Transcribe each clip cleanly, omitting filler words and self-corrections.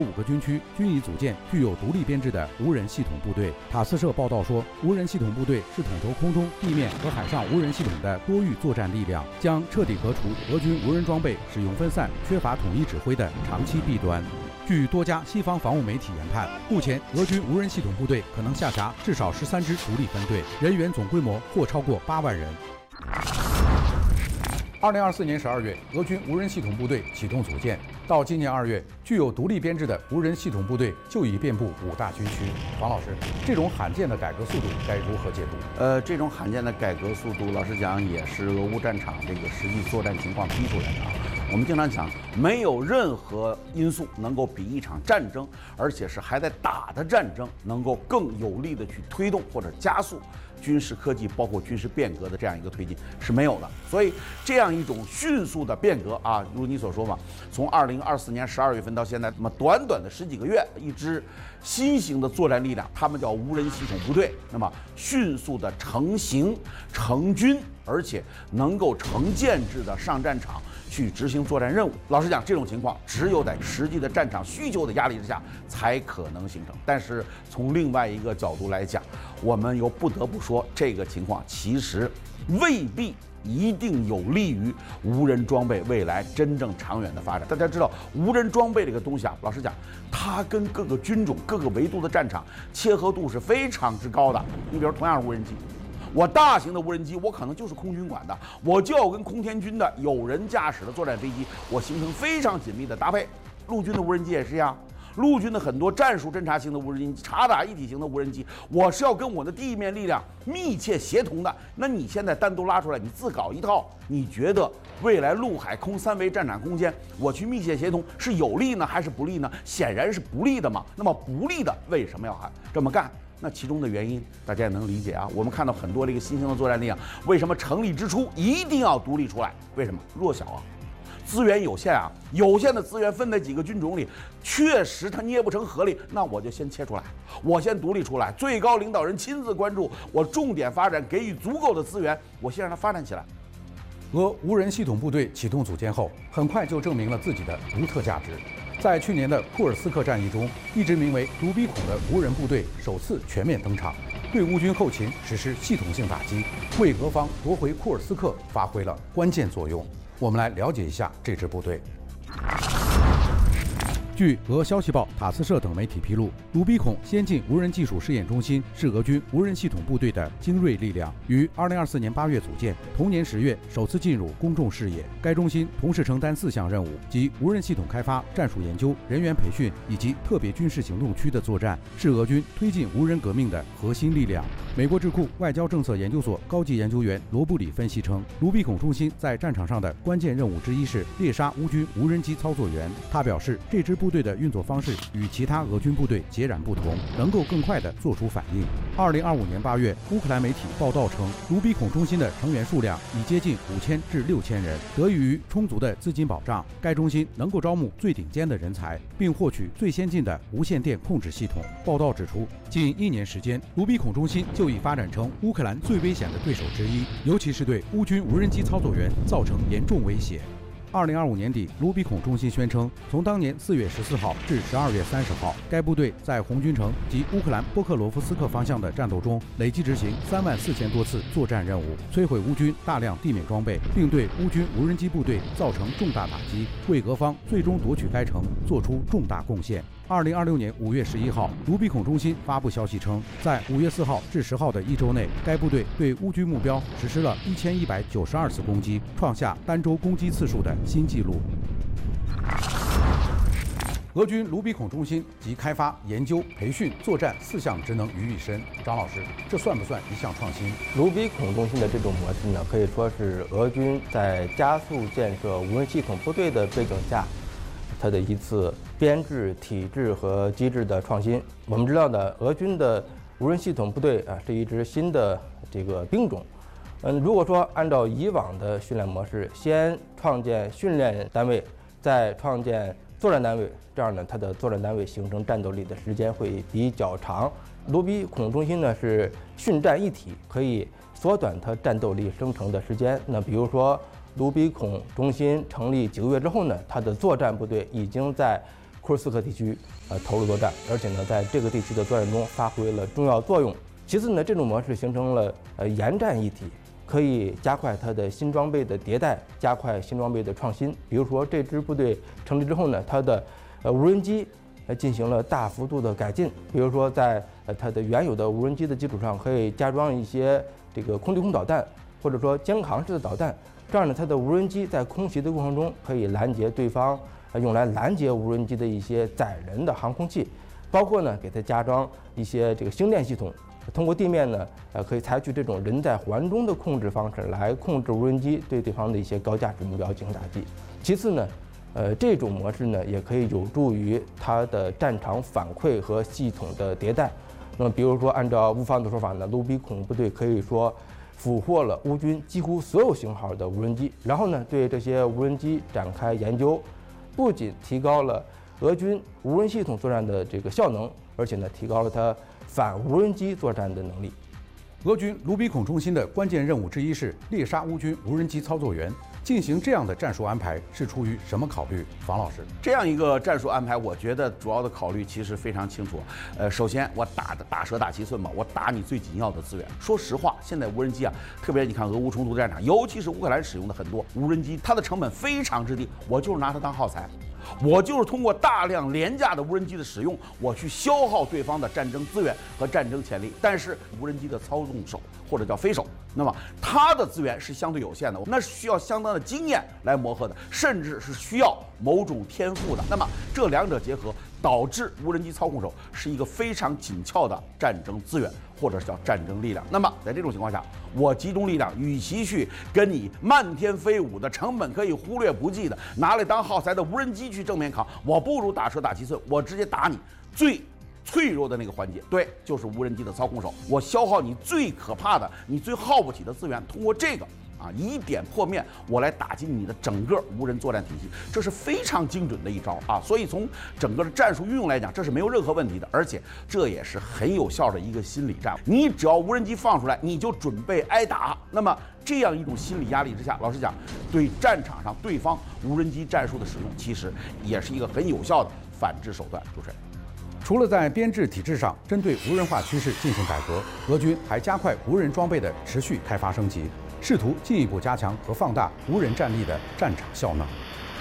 5个军区均已组建具有独立编制的无人系统部队。塔斯社报道说，无人系统部队是统筹空中、地面和海上无人系统的多域作战力量，将彻底革除俄军无人装备使用分散、缺乏统一指挥的长期弊端。据多家西方防务媒体研判，目前俄军无人系统部队可能下辖至少13支独立分队，人员总规模或超过8万人。2024年12月，俄军无人系统部队启动组建。到今年2月，具有独立编制的无人系统部队就已遍布5大军区。王老师，这种罕见的改革速度该如何解读？ 这种罕见的改革速度，老实讲也是俄乌战场这个实际作战情况逼出来的啊。我们经常讲，没有任何因素能够比一场战争，而且是还在打的战争，能够更有力的去推动或者加速军事科技包括军事变革的这样一个推进是没有的。所以这样一种迅速的变革啊，如你所说嘛，从2024年12月份到现在，那么短短的10几个月，一支新型的作战力量，他们叫无人系统部队，那么迅速的成型成军，而且能够成建制的上战场去执行作战任务。老实讲，这种情况只有在实际的战场需求的压力之下才可能形成。但是从另外一个角度来讲，我们又不得不说，这个情况其实未必一定有利于无人装备未来真正长远的发展。大家知道，无人装备这个东西啊，老实讲，它跟各个军种、各个维度的战场切合度是非常之高的。你比如同样是无人机，我大型的无人机，我可能就是空军管的，我就要跟空天军的有人驾驶的作战飞机，我形成非常紧密的搭配。陆军的无人机也是一样。陆军的很多战术侦察型的无人机、察打一体型的无人机，我是要跟我的地面力量密切协同的。那你现在单独拉出来，你自搞一套，你觉得未来陆海空3维战场空间，我去密切协同是有利呢，还是不利呢？显然是不利的嘛。那么不利的，为什么要这么干？那其中的原因大家也能理解啊。我们看到很多这个新型的作战力量，为什么成立之初一定要独立出来？为什么？弱小啊。资源有限啊，有限的资源分在几个军种里，确实它捏不成合力，那我就先切出来，我先独立出来，最高领导人亲自关注，我重点发展，给予足够的资源，我先让它发展起来。 俄无人系统部队启动组建后，很快就证明了自己的独特价值。在去年的库尔斯克战役中，一支名为“卢比孔”的无人部队首次全面登场，对乌军后勤实施系统性打击，为俄方夺回库尔斯克发挥了关键作用。我们来了解一下这支部队。据俄消息报、塔斯社等媒体披露，卢比孔先进无人技术试验中心是俄军无人系统部队的精锐力量，于2024年8月组建，同年10月首次进入公众视野。该中心同时承担4项任务，即无人系统开发、战术研究、人员培训以及特别军事行动区的作战，是俄军推进无人革命的核心力量。美国智库外交政策研究所高级研究员罗布里分析称，卢比孔中心在战场上的关键任务之一是猎杀乌军无人机操作员。他表示，这支部队的运作方式与其他俄军部队截然不同，能够更快地做出反应。2025年8月，乌克兰媒体报道称，卢比孔中心的成员数量已接近5000至6000人。得益于充足的资金保障，该中心能够招募最顶尖的人才，并获取最先进的无线电控制系统。报道指出，近1年时间，卢比孔中心就已发展成乌克兰最危险的对手之一，尤其是对乌军无人机操作员造成严重威胁。2025年底，卢比孔中心宣称，从当年4月14号至12月30号，该部队在红军城及乌克兰波克罗夫斯克方向的战斗中，累计执行34000多次作战任务，摧毁乌军大量地面装备，并对乌军无人机部队造成重大打击，为俄方最终夺取该城做出重大贡献。2026年5月11号，卢比孔中心发布消息称，在5月4号至10号的1周内，该部队对乌军目标实施了1192次攻击，创下单周攻击次数的新纪录。俄军卢比孔中心集开发、研究、培训、作战4项职能于一身。张老师，这算不算一项创新？ 卢比孔中心的这种模式呢，可以说是俄军在加速建设无人系统部队的背景下，它的一次编制、体制和机制的创新。我们知道的，俄军的无人系统部队是一支新的这个兵种。如果说按照以往的训练模式，先创建训练单位，再创建作战单位，这样呢，它的作战单位形成战斗力的时间会比较长。卢比孔中心呢是训战一体，可以缩短它战斗力生成的时间。那比如说，卢比孔中心成立几个月之后呢，它的作战部队已经在库尔斯克地区投入作战，而且呢，在这个地区的作战中发挥了重要作用。其次呢，这种模式形成了沿战一体，可以加快它的新装备的迭代，加快新装备的创新。比如说，这支部队成立之后呢，它的无人机进行了大幅度的改进。比如说，在它的原有的无人机的基础上，可以加装一些这个空对空导弹，或者说肩扛式的导弹。这样呢，它的无人机在空袭的过程中可以拦截对方用来拦截无人机的一些载人的航空器，包括呢给它加装一些这个星链系统，通过地面呢可以采取这种人在环中的控制方式来控制无人机对对方的一些高价值目标进行打击。其次呢，这种模式呢也可以有助于它的战场反馈和系统的迭代。那么比如说，按照乌方的说法呢，卢比孔部队可以说俘获了乌军几乎所有型号的无人机，然后呢，对这些无人机展开研究，不仅提高了俄军无人系统作战的这个效能，而且呢，提高了它反无人机作战的能力。 俄军卢比孔中心的关键任务之一是猎杀乌军无人机操作员。进行这样的战术安排是出于什么考虑？房老师， 这样一个战术安排，我觉得主要的考虑其实非常清楚。首先我打蛇打七寸嘛，我打你最紧要的资源。说实话，现在无人机啊，特别你看俄乌冲突战场，尤其是乌克兰使用的很多无人机，它的成本非常之低，我就是拿它当耗材。我就是通过大量廉价的无人机的使用，我去消耗对方的战争资源和战争潜力。但是无人机的操纵手或者叫飞手，那么它的资源是相对有限的，那是需要相当的经验来磨合的，甚至是需要某种天赋的。那么这两者结合，导致无人机操控手是一个非常紧俏的战争资源，或者叫战争力量。那么在这种情况下，我集中力量，与其去跟你漫天飞舞的成本可以忽略不计的拿来当耗材的无人机去正面扛，我不如打蛇打七寸，我直接打你最脆弱的那个环节，对，就是无人机的操控手，我消耗你最可怕的、你最耗不起的资源，通过这个以点破面，我来打击你的整个无人作战体系，这是非常精准的一招啊！所以从整个的战术运用来讲，这是没有任何问题的，而且这也是很有效的一个心理战。你只要无人机放出来，你就准备挨打。那么这样一种心理压力之下，老实讲，对战场上对方无人机战术的使用，其实也是一个很有效的反制手段。主持人。 除了在编制体制上针对无人化趋势进行改革，俄军还加快无人装备的持续开发升级，试图进一步加强和放大无人战力的战场效能。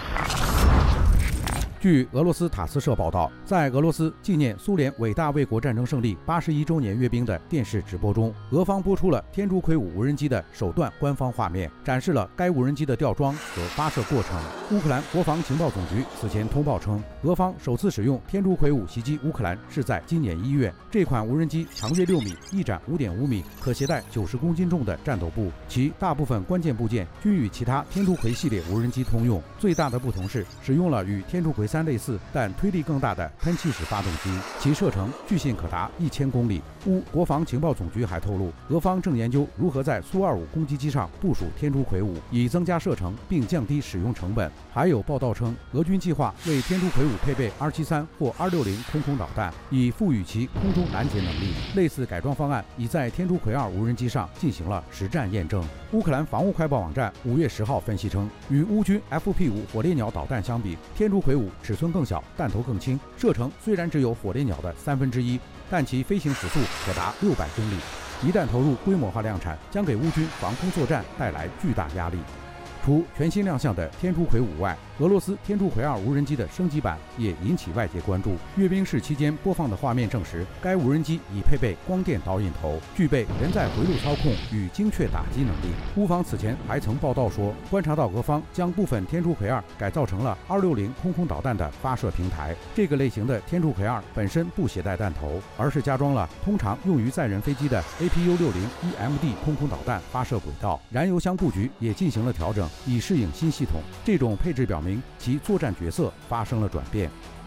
据俄罗斯塔斯社报道，在俄罗斯纪念苏联伟大卫国战争胜利81周年阅兵的电视直播中，俄方播出了天竺魁5无人机的首段官方画面，展示了该无人机的吊装和发射过程。乌克兰国防情报总局此前通报称，俄方首次使用天竺魁5袭击乌克兰是在今年1月。这款无人机长约6米，翼展5.5米，可携带90公斤重的战斗部，其大部分关键部件均与其他天竺魁系列无人机通用。最大的不同是，使用了与天竺魁3类似但推力更大的喷气式发动机，其射程据信可达1000公里。乌国防情报总局还透露，俄方正研究如何在苏25攻击机上部署天竺魁5，以增加射程并降低使用成本。还有报道称，俄军计划为天竺魁5配备273或260空导弹，以赋予其空中拦截能力。类似改装方案已在天竺魁2无人机上进行了实战验证。乌克兰防务快报网站5月10号分析称，与乌军 FP5火烈鸟导弹相比，天竺魁5尺寸更小，弹头更轻，射程虽然只有火烈鸟的1/3，但其飞行时速可达600公里。一旦投入规模化量产，将给乌军防空作战带来巨大压力。除全新亮相的天竺魁5外，俄罗斯天竺魁2无人机的升级版也引起外界关注。阅兵式期间播放的画面证实，该无人机已配备光电导引头，具备人在回路操控与精确打击能力。乌方此前还曾报道说，观察到俄方将部分天竺魁2改造成了260空导弹的发射平台。这个类型的天竺魁2本身不携带弹头，而是加装了通常用于载人飞机的 APU-60EMD 空导弹发射轨道，燃油箱布局也进行了调整，以适应新系统。这种配置表明其作战角色发生了转变。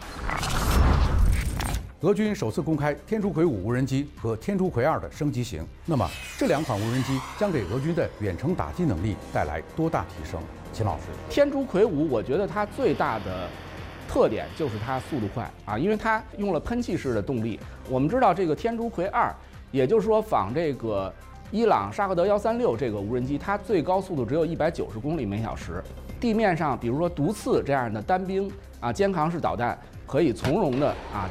俄军首次公开天竺魁5无人机和天竺魁2的升级型，那么这两款无人机将给俄军的远程打击能力带来多大提升？秦老师， 天竺魁5，我觉得它最大的特点就是它速度快啊，因为它用了喷气式的动力。我们知道这个天竺魁2，也就是说仿这个伊朗沙赫德136这个无人机，它最高速度只有190公里每小时，地面上比如说毒刺这样的单兵啊肩扛式导弹可以从容的